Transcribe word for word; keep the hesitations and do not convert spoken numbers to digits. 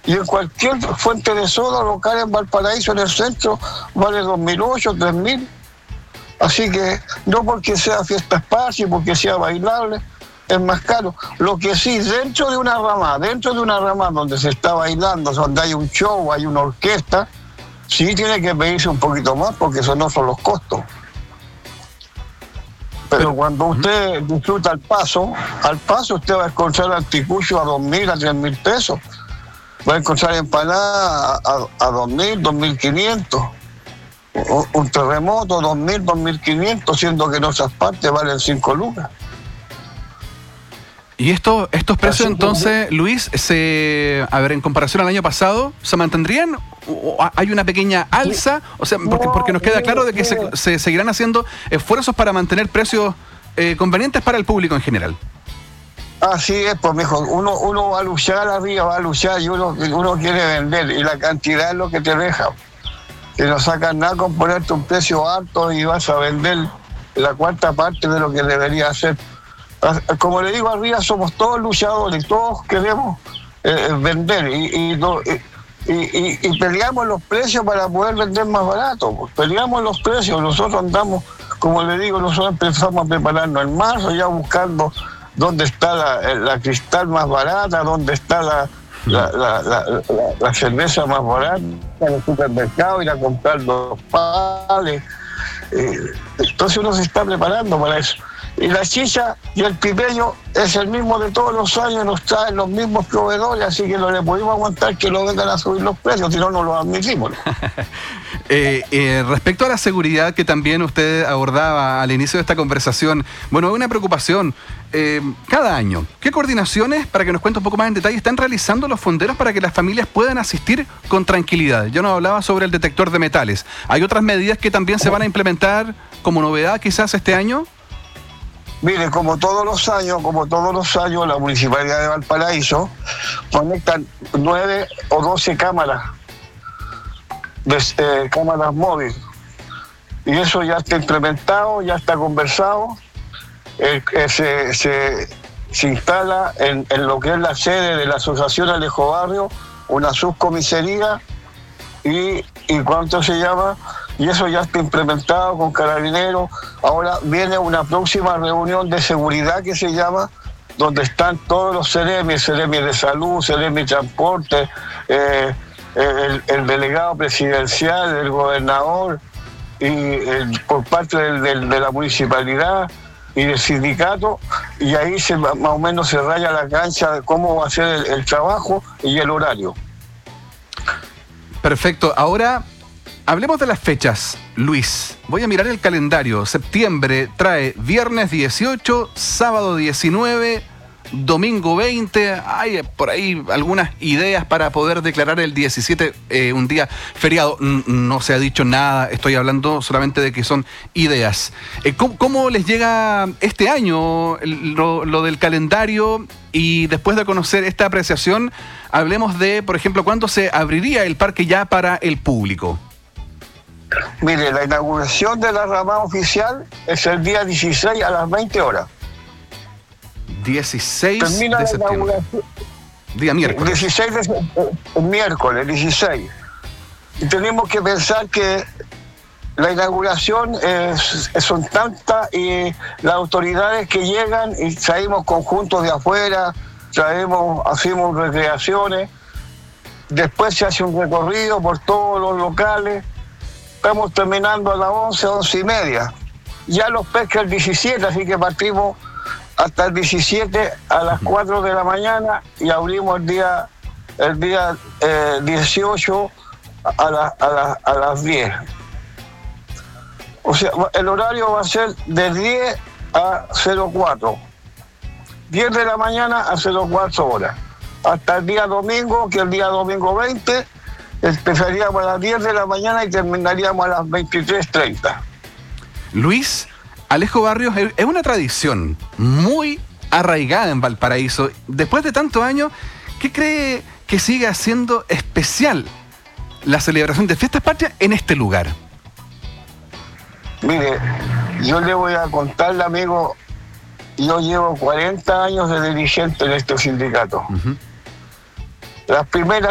Y en cualquier fuente de soda local en Valparaíso, en el centro, vale dos mil ocho, tres mil. Así que no porque sea fiesta espacio, porque sea bailable, es más caro. Lo que sí, dentro de una rama, dentro de una rama donde se está bailando, donde hay un show, hay una orquesta, sí tiene que pedirse un poquito más, porque esos no son los costos. Pero, Pero cuando usted disfruta al paso, al paso usted va a encontrar anticucho a dos mil, a tres mil pesos. Va a encontrar empanada a, a, a dos mil, dos mil quinientos. Un terremoto, dos mil, dos mil quinientos, siendo que en otras partes valen cinco lucas. ¿Y esto, estos precios entonces, Luis, se, a ver, en comparación al año pasado, se mantendrían? ¿O hay una pequeña alza? O sea, porque, porque nos queda claro de que se, se seguirán haciendo esfuerzos para mantener precios eh, convenientes para el público en general. Así es, pues mejor, uno, uno va a luchar arriba, va a luchar y uno, uno quiere vender, y la cantidad es lo que te deja. Que no sacas nada con ponerte un precio alto y vas a vender la cuarta parte de lo que debería hacer. Como le digo, arriba somos todos luchadores, todos queremos eh, vender y, y, y, y, y peleamos los precios para poder vender más barato. Pues peleamos los precios, nosotros andamos, como le digo, nosotros empezamos a prepararnos en marzo, ya buscando dónde está la, la cristal más barata, dónde está la, la, la, la, la, la cerveza más barata en el supermercado, ir a comprar los pales. Eh, entonces uno se está preparando para eso. Y la chicha y el pipeño es el mismo de todos los años, nos traen los mismos proveedores, así que no le podemos aguantar que lo vengan a subir los precios, si no, no lo admitimos. eh, eh, respecto a la seguridad que también usted abordaba al inicio de esta conversación, bueno, hay una preocupación. Eh, cada año, ¿qué coordinaciones, para que nos cuente un poco más en detalle, están realizando los fonderos para que las familias puedan asistir con tranquilidad? Yo nos hablaba sobre el detector de metales. ¿Hay otras medidas que también se van a implementar como novedad quizás este año? Mire, como todos los años, como todos los años, la Municipalidad de Valparaíso conectan nueve o doce cámaras, de, eh, cámaras móviles. Y eso ya está implementado, ya está conversado. Eh, eh, se, se, se instala en, en lo que es la sede de la Asociación Alejo Barrio, una subcomisaría, y, y ¿cuánto se llama? Y eso ya está implementado con Carabineros. Ahora viene una próxima reunión de seguridad que se llama, donde están todos los CEREMI, CEREMI de Salud, CEREMI de Transporte, eh, el, el delegado presidencial, el gobernador, y el, por parte del, del, de la municipalidad y del sindicato, y ahí se, más o menos se raya la cancha de cómo va a ser el, el trabajo y el horario. Perfecto. Ahora hablemos de las fechas, Luis. Voy a mirar el calendario. Septiembre trae viernes dieciocho, sábado diecinueve, domingo veinte. Hay por ahí algunas ideas para poder declarar el diecisiete eh, un día feriado. No se ha dicho nada, estoy hablando solamente de que son ideas. Eh, ¿cómo, ¿Cómo les llega este año lo, lo del calendario? Y después de conocer esta apreciación, hablemos de, por ejemplo, cuándo se abriría el parque ya para el público. Mire, la inauguración de la rama oficial es el día dieciséis a las veinte horas. dieciséis Termina de septiembre. Día miércoles. dieciséis de septiembre, miércoles, dieciséis. Y tenemos que pensar que la inauguración es, son tantas y las autoridades que llegan y traemos conjuntos de afuera, traemos, hacemos recreaciones, después se hace un recorrido por todos los locales. Estamos terminando a las once, once y media. Ya los pesca el diecisiete, así que partimos hasta el diecisiete a las cuatro de la mañana y abrimos el día, el día eh, dieciocho a, la, a, la, a las diez. O sea, el horario va a ser de diez a cero cuatro. diez de la mañana a cero cuatro horas. Hasta el día domingo, que el día domingo veinte, empezaríamos a las diez de la mañana y terminaríamos a las veintitrés treinta. Luis, Alejo Barrios es una tradición muy arraigada en Valparaíso. Después de tantos años, ¿qué cree que sigue haciendo especial la celebración de Fiestas Patrias en este lugar? Mire, yo le voy a contarle, amigo, yo llevo cuarenta años de dirigente en este sindicato. Uh-huh. Las primeras